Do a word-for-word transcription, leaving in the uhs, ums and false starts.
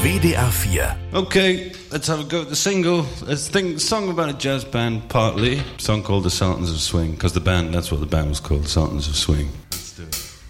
W D R vier. Okay, let's have a go at the single. Let's think song about a jazz band, partly. A song called The Sultans of Swing, because the band, that's what the band was called, The Sultans of Swing.